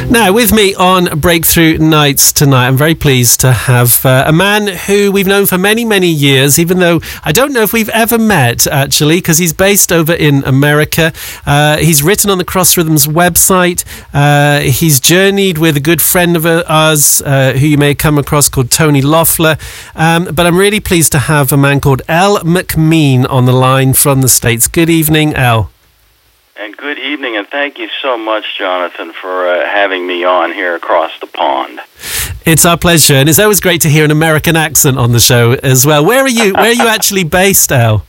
Now, with me on Breakthrough Nights tonight, I'm very pleased to have a man who we've known for many, many years, even though I don't know if we've ever met, actually, because he's based over in America. He's written on the Cross Rhythms website. He's journeyed with a good friend of ours who you may come across called Tony Loeffler. But I'm really pleased to have a man called Al McMeen on the line from the States. Good evening, Al. And good evening, and thank you so much, Jonathan, for having me on here across the pond. It's our pleasure, and it's always great to hear an American accent on the show as well. Where are you? Where are you actually based, Al?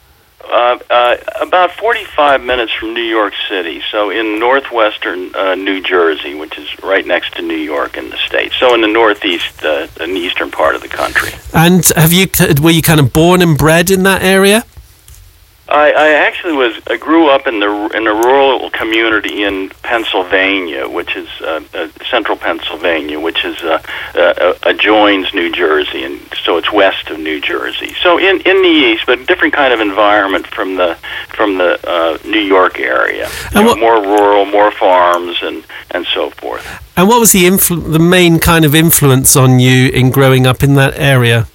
About 45 minutes from New York City, so in northwestern New Jersey, which is right next to New York in the States. So in the northeast, in the eastern part of the country. And were you kind of born and bred in that area? I actually grew up in a rural community in Pennsylvania, which is central Pennsylvania, which is adjoins New Jersey, and so it's west of New Jersey. So in the east, but different kind of environment from the New York area. More rural, more farms, and so forth. And what was the main kind of influence on you in growing up in that area?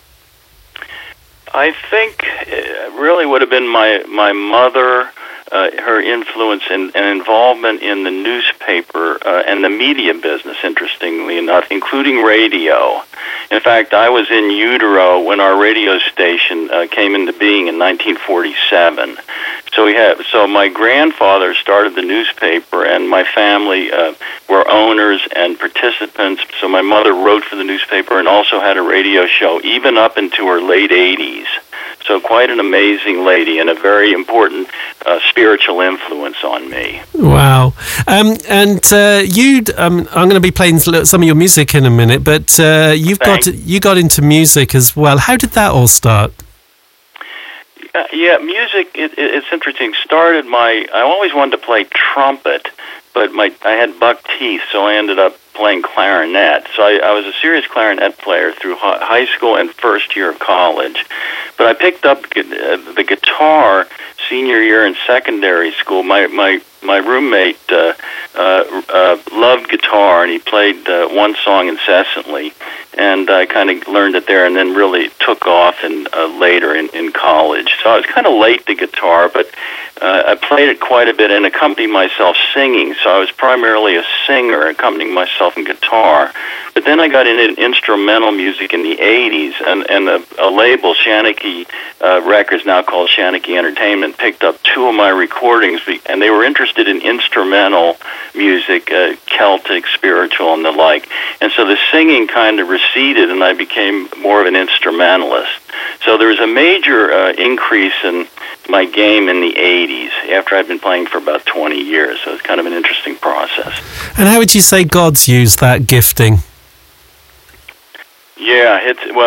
I think it really would have been my mother, her influence and involvement in the newspaper and the media business, interestingly enough, including radio. In fact, I was in utero when our radio station came into being in 1947. So my grandfather started the newspaper, and my family were owners and participants. So my mother wrote for the newspaper and also had a radio show, even up into her late 80s. So quite an amazing lady and a very important spiritual influence on me. Wow. I'm going to be playing some of your music in a minute, but you got into music as well. How did that all start? Yeah, music, it's interesting. I always wanted to play trumpet, but I had buck teeth, so I ended up playing clarinet. So I was a serious clarinet player through high school and first year of college. But I picked up the guitar senior year in secondary school. My roommate loved guitar, and he played one song incessantly. And I kind of learned it there, and then really took off later in college. So I was kind of late to guitar, but I played it quite a bit and accompanied myself singing. So I was primarily a singer, accompanying myself in guitar. But then I got into instrumental music in the 80s, and a label, Shanachie Records, now called Shanachie Entertainment, picked up two of my recordings, and they were interested in instrumental music, Celtic, spiritual, and the like. And so the singing kind of receded, and I became more of an instrumentalist. So there was a major increase in my game in the 80s after I'd been playing for about 20 years. So it's kind of an interesting process. And how would you say God's used that gifting? Yeah,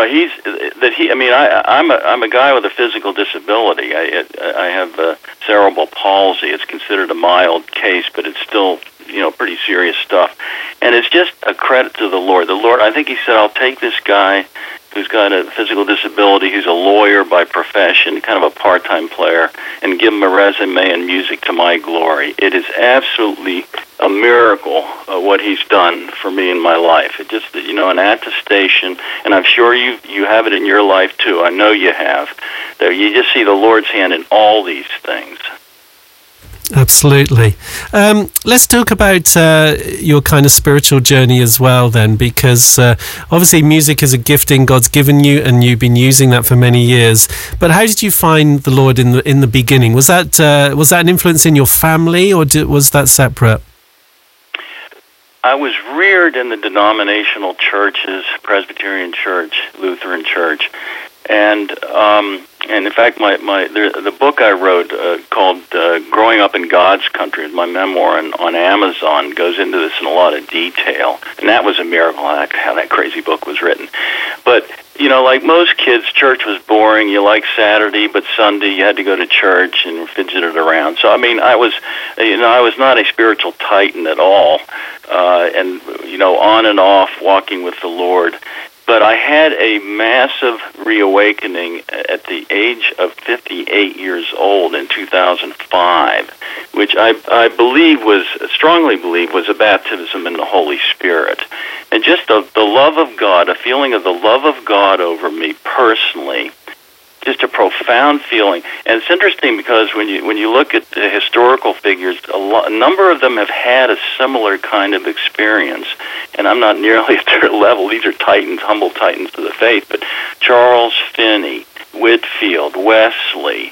I'm a guy with a physical disability. I have cerebral palsy. It's considered a mild case, but it's still pretty serious stuff. And it's just a credit to the Lord. The Lord, I think He said, I'll take this guy who's got a physical disability, who's a lawyer by profession, kind of a part-time player, and give him a resume and music to my glory. It is absolutely a miracle what He's done for me in my life. It just, an attestation, and I'm sure you have it in your life too. I know you have. There, you just see the Lord's hand in all these things. Absolutely. Let's talk about your kind of spiritual journey as well then, because obviously music is a gifting God's given you, and you've been using that for many years. But how did you find the Lord in the beginning? Was that an influence in your family, or was that separate? I was reared in the denominational churches, Presbyterian Church, Lutheran Church, and in fact, the book I wrote called "Growing Up in God's Country," my memoir on Amazon, goes into this in a lot of detail, and that was a miracle how that crazy book was written. But like most kids, church was boring. You liked Saturday, but Sunday you had to go to church and fidgeted around. So I was not a spiritual titan at all, and on and off walking with the Lord. But I had a massive reawakening at the age of 58 years old in 2005, which I strongly believe was a baptism in the Holy Spirit. And just the love of God, a feeling of the love of God over me personally, just a profound feeling. And it's interesting because when you look at the historical figures, a number of them have had a similar kind of experience. And I'm not nearly at their level. These are titans, humble titans of the faith. But Charles Finney, Whitefield, Wesley,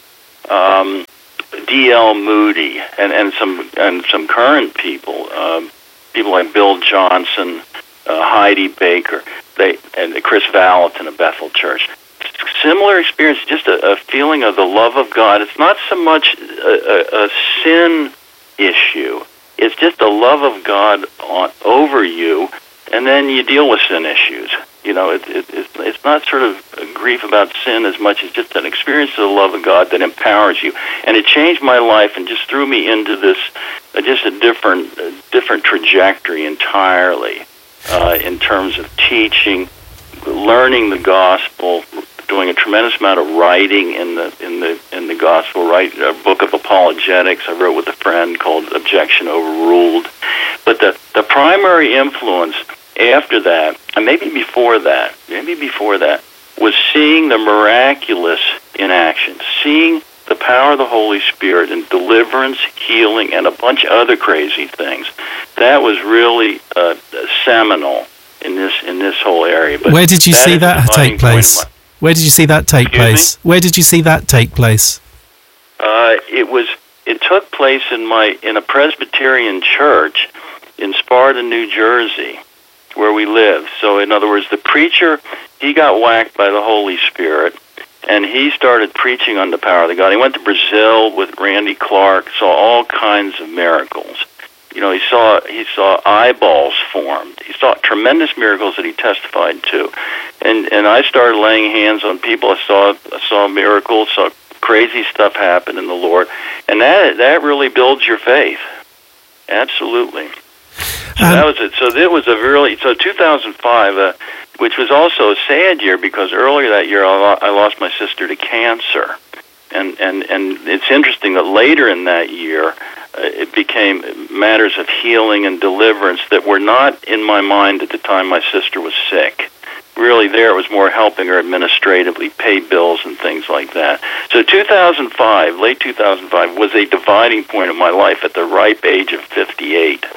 D.L. Moody, and some current people, people like Bill Johnson, Heidi Baker, and Chris Valentin of Bethel Church. Similar experience, just a feeling of the love of God. It's not so much a sin issue. It's just the love of God over you, and then you deal with sin issues. You know, it's not sort of a grief about sin as much as just an experience of the love of God that empowers you. And it changed my life and just threw me into this, just a different trajectory entirely in terms of teaching, learning the gospel, doing a tremendous amount of writing in the gospel, a book of apologetics I wrote with a friend called Objection Overruled. But the primary influence after that, and maybe before that, was seeing the miraculous in action, seeing the power of the Holy Spirit in deliverance, healing, and a bunch of other crazy things. That was really seminal in this whole area. But where did you see that take place? Where did you see that take place? Where did you see that take place? It took place in a Presbyterian church in Sparta, New Jersey, where we live. So in other words, the preacher, he got whacked by the Holy Spirit, and he started preaching on the power of the God. He went to Brazil with Randy Clark, saw all kinds of miracles. You know, he saw eyeballs formed. He saw tremendous miracles that he testified to. And I started laying hands on people. I saw miracles, saw crazy stuff happen in the Lord. And that really builds your faith. Absolutely. So that was it. So it was 2005, which was also a sad year because earlier that year I lost my sister to cancer. And it's interesting that later in that year, it became matters of healing and deliverance that were not in my mind at the time my sister was sick. Really there, it was more helping her administratively, pay bills and things like that. So late 2005, was a dividing point in my life at the ripe age of 58.